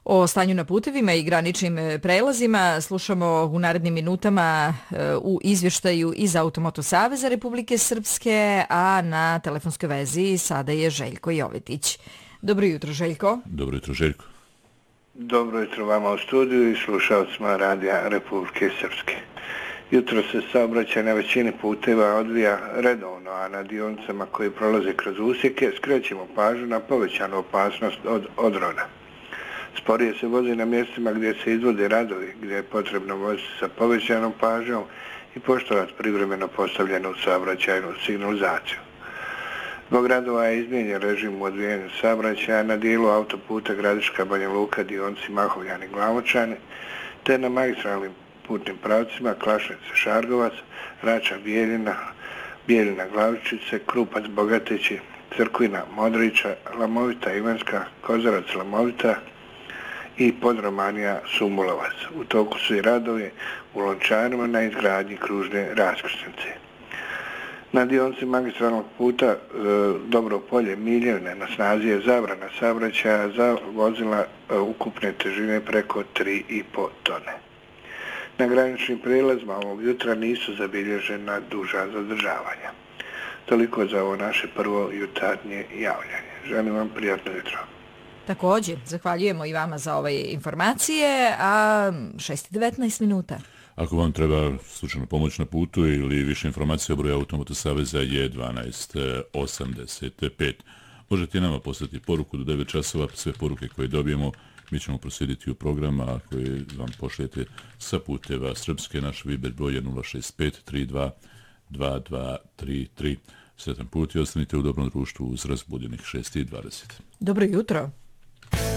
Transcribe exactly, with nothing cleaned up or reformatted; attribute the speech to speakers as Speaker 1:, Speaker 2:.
Speaker 1: O stanju na putevima i graničnim prelazima slušamo u narednim minutama u izvještaju iz Automoto Saveza Republike Srpske, a na telefonskoj vezi sada je Željko Jovetić. Dobro jutro, Željko.
Speaker 2: Dobro jutro, Željko.
Speaker 3: Dobro jutro vama u studiju i slušalcima Radija Republike Srpske. Jutro se saobraćaj na većini puteva odvija redovno, a na dionicama koji prolaze kroz usjeke skrećemo pažnju na povećanu opasnost od odrona. Sporije se vozi na mjestima gdje se izvode radovi, gdje je potrebno voziti sa povećanom pažnjom i poštovati privremeno postavljenu saobraćajnu signalizaciju. Zbog radova je izmijenjen režim u odvijanju saobraćaja na dijelu autoputa Gradiška Banja Luka, dionici Mahovljani Glavočani, te na magistralnim putnim pravcima Klašnice Šargovac, Rača Bijeljina, Bijeljina Glavičice, Krupac Bogatići, Crkvina Modrića, Lamovita Ivanska, Kozarac Lamovita i Podromanija Sumulovac. U toku su i radovi u Lončarima na izgradnji kružne raskrsnice. Na dionici magistralnog puta e, Dobro Polje Miljevne na snazi je zabrana saobraćaja za vozila e, ukupne težine preko tri i po tone. Na graničnim prijelazima ovog jutra nisu zabilježena duža zadržavanja. Toliko za ovo naše prvo jutarnje javljanje. Želim vam prijatno jutro.
Speaker 1: Također, zahvaljujemo i vama za ove informacije, a šest i devetnaest minuta.
Speaker 2: Ako vam treba slučajno pomoć na putu ili više informacija o broju Automoto Saveza je dvanaest osamdeset pet. Možete nama poslati poruku do devet časova, sve poruke koje dobijemo mi ćemo proslijediti u programa koje vam pošlijete sa puteva Srpske. Naš Viber broj je nula šest pet tri dva dva dva tri tri. Sretan put i ostanite u dobrom društvu uz razbudjenih šest i dvadeset.
Speaker 1: Dobro jutro.